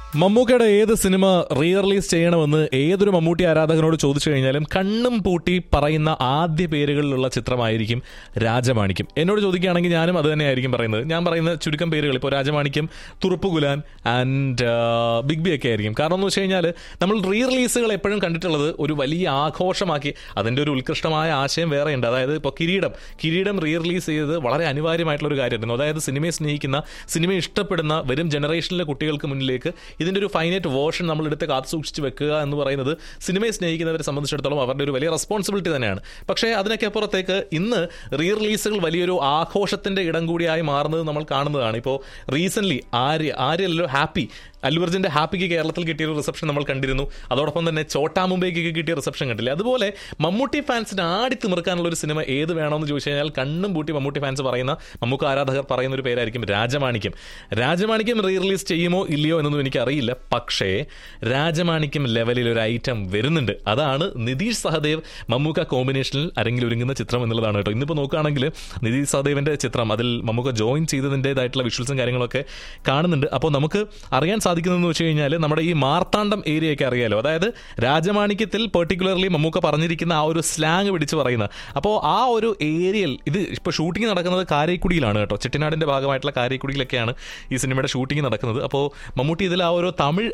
മമ്മൂക്കയുടെ ഏത് cinema re release ചെയ്യണമെന്ന് ഏതൊരു മമ്മൂട്ടി ആരാധകനോട് ചോദിച്ചു കഴിഞ്ഞാലും കണ്ണും പൂട്ടി പറയുന്ന ആദ്യ പേരുകളിലുള്ള ചിത്രമായിരിക്കും രാജമാണിക്യം. എന്നോട് ചോദിക്കുകയാണെങ്കിൽ ഞാനും അത് തന്നെയായിരിക്കും പറയുന്നത്. ഞാൻ പറയുന്ന ചുരുക്കം പേരുകൾ ഇപ്പോൾ രാജമാണിക്യം, തുറുപ്പുകുലാൻ ആൻഡ് ബിഗ് ബി ഒക്കെ ആയിരിക്കും. കാരണം എന്ന് വെച്ച് കഴിഞ്ഞാൽ നമ്മൾ റീ റിലീസുകൾ എപ്പോഴും കണ്ടിട്ടുള്ളത് ഒരു വലിയ ആഘോഷമാക്കി, അതിൻ്റെ ഒരു ഉത്കൃഷ്ടമായ ആശയം വേറെയുണ്ട്. അതായത് ഇപ്പോൾ കിരീടം റീ റിലീസ് ചെയ്തത് വളരെ അനിവാര്യമായിട്ടുള്ള ഒരു കാര്യമായിരുന്നു. അതായത് സിനിമയെ സ്നേഹിക്കുന്ന, സിനിമയെ ഇഷ്ടപ്പെടുന്ന വരും ജനറേഷനിലെ കുട്ടികൾക്ക് മുന്നിലേക്ക് ഇതിൻ്റെ ഒരു ഫൈനൈറ്റ് വേർഷൻ നമ്മളെടുത്ത് കാത്തു സൂക്ഷിച്ച് വെക്കുക എന്ന് പറയുന്നത് സിനിമയെ സ്നേഹിക്കുന്നവരെ സംബന്ധിച്ചിടത്തോളം അവരുടെ ഒരു വലിയ റെസ്പോൺസിബിലിറ്റി തന്നെയാണ്. പക്ഷേ അതിനൊക്കെ അപ്പുറത്തേക്ക് ഇന്ന് റീ റിലീസുകൾ വലിയൊരു ആഘോഷത്തിൻ്റെ ഇടം കൂടിയായി മാറുന്നത് നമ്മൾ കാണുന്നതാണ്. ഇപ്പോൾ റീസെൻ്റ്ലി ആര്യല്ലോ ഹാപ്പി, അല്ലു അർജുൻ്റെ ഹാപ്പിക്ക് കേരളത്തിൽ കിട്ടിയൊരു റിസപ്ഷൻ നമ്മൾ കണ്ടിരുന്നു. അതോടൊപ്പം തന്നെ ചോട്ടാ മുംബൈക്ക് കിട്ടിയ റിസപ്ഷൻ കണ്ടില്ല. അതുപോലെ മമ്മൂട്ടി ഫാൻസിന് ആടിത്തിമിർക്കാനുള്ള ഒരു സിനിമ ഏത് വേണമെന്ന് ചോദിച്ചു കഴിഞ്ഞാൽ കണ്ണും പൂട്ടി മമ്മൂട്ടി ഫാൻസ് പറയുന്ന, മമ്മൂക്ക ആരാധകർ പറയുന്ന ഒരു പേരായിരിക്കും രാജമാണിക്യം റീ റിലീസ് ചെയ്യുമോ ഇല്ലയോ എന്നൊന്നും എനിക്കറിയില്ല. പക്ഷേ രാജമാണിക്യം ലെവലിൽ ഒരു ഐറ്റം വരുന്നുണ്ട്. അതാണ് നിതീഷ് സഹദേവ് മമ്മൂക്ക കോമ്പിനേഷനിൽ അരങ്ങിലൊരുങ്ങുന്ന ചിത്രം എന്നുള്ളതാണ് കേട്ടോ. ഇന്നിപ്പോൾ നോക്കുകയാണെങ്കിൽ നിതീഷ് സഹദേവിൻ്റെ ചിത്രം, അതിൽ മമ്മൂക്ക ജോയിൻ ചെയ്തതിൻ്റെതായിട്ടുള്ള വിഷ്വൽസും കാര്യങ്ങളൊക്കെ കാണുന്നുണ്ട്. അപ്പോൾ നമുക്ക് അറിയാൻ സാധിക്കുന്നതെന്ന് വെച്ച് കഴിഞ്ഞാൽ നമ്മുടെ ഈ മാർത്താണ്ഡം ഏരിയയൊക്കെ അറിയാലോ. അതായത് രാജമാണിക്യത്തിൽ പെർട്ടിക്കുലർലി മമ്മൂക്ക പറഞ്ഞിരിക്കുന്ന ആ ഒരു സ്ലാങ് പിടിച്ച് പറയുന്ന, അപ്പോൾ ആ ഒരു ഏരിയയിൽ ഇത് ഇപ്പോൾ ഷൂട്ടിംഗ് നടക്കുന്നത് കാരൈക്കുടിയിലാണ് കേട്ടോ. ചെട്ടിനാടിൻ്റെ ഭാഗമായിട്ടുള്ള കാരൈക്കുടിയിലൊക്കെയാണ് ഈ സിനിമയുടെ ഷൂട്ടിംഗ് നടക്കുന്നത്. അപ്പോൾ മമ്മൂട്ടി ഇതിൽ ആ ഒരു തമിഴ്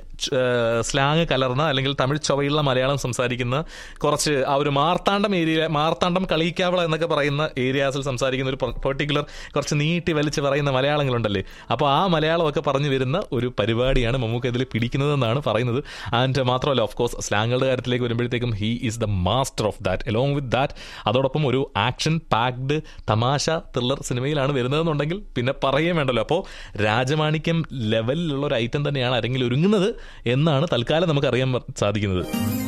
സ്ലാങ് കലർന്ന, അല്ലെങ്കിൽ തമിഴ് ചൊവ്വയുള്ള മലയാളം സംസാരിക്കുന്ന കുറച്ച് ആ ഒരു മാർത്താണ്ഡം കളിക്കാവള എന്നൊക്കെ പറയുന്ന ഏരിയാസിൽ സംസാരിക്കുന്ന ഒരു പെർട്ടിക്കുലർ കുറച്ച് നീട്ടി വലിച്ച് പറയുന്ന മലയാളങ്ങളുണ്ടല്ലേ. അപ്പോൾ ആ മലയാളമൊക്കെ പറഞ്ഞു വരുന്ന ഒരു പരിപാടിയാണ് മമ്മൂക്ക ഇതിൽ പിടിക്കുന്നതെന്നാണ് പറയുന്നത്. ആൻഡ് മാത്രമല്ല, ഓഫ് കോഴ്സ് സ്ലാങ്ങുകളുടെ കാര്യത്തിലേക്ക് വരുമ്പോഴത്തേക്കും he is the master of that. Along with that അതോടൊപ്പം ഒരു ആക്ഷൻ പാക്ഡ് തമാശ ത്രില്ലർ സിനിമയിലാണ് വരുന്നതെന്നുണ്ടെങ്കിൽ പിന്നെ പറയുകയും വേണ്ടല്ലോ. അപ്പോൾ രാജമാണിക്യം ലെവലിലുള്ള ഒരു ഐറ്റം തന്നെയാണ് അരങ്ങിൽ ഒരുങ്ങുന്നത് എന്നാണ് തൽക്കാലം നമുക്ക് അറിയാൻ സാധിക്കുന്നത്.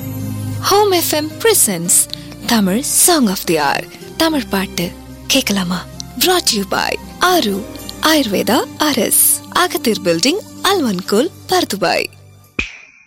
Home FM presence Tamil song of they are. Tamil பாட்டு கேட்கலாமா? brought you by ஆரு ஆயுர்வேதா RS, அகத்தீர் பில்டிங், அல்வன்கோல், பர்துபாய்.